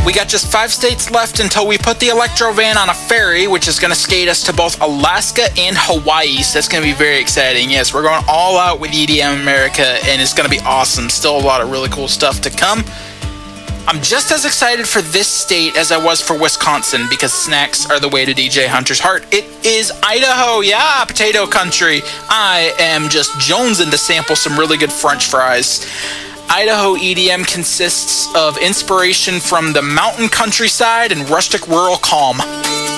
We got just 5 states left until we put the electro van on a ferry, which is going to skate us to both Alaska and Hawaii. So that's going to be very exciting. Yes, we're going all out with EDM America, and it's going to be awesome. Still a lot of really cool stuff to come. I'm just as excited for this state as I was for Wisconsin, because snacks are the way to DJ Hunter's heart. It is Idaho, yeah, potato country. I am just jonesing to sample some really good French fries. Idaho EDM consists of inspiration from the mountain countryside and rustic rural calm.